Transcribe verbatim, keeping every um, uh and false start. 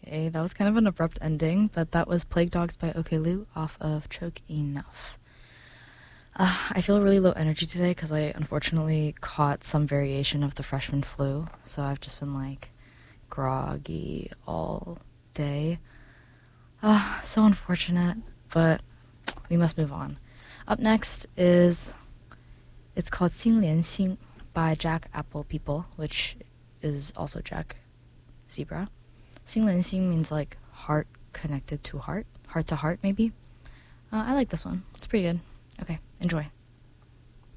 Okay, that was kind of an abrupt ending, but that was Plague Dogs by Okelu off of Choke Enough. Uh, I feel really low energy today because I unfortunately caught some variation of the freshman flu, so I've just been like groggy all day. Ah, uh, so unfortunate, but we must move on. Up next is, it's called 心连心 by Jack Apple People, which is also Jack Zebra. 心连心 means like heart connected to heart, heart to heart maybe. Uh, I like this one. It's pretty good. Okay, enjoy.